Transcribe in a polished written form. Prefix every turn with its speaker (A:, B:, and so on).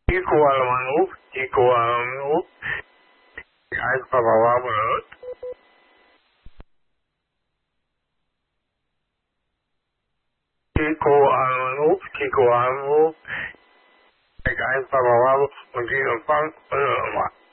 A: Chico Almanuf, Chico Almanuf, ay, papá, bueno, Chico Almanuf, ay, papá, un chico pan,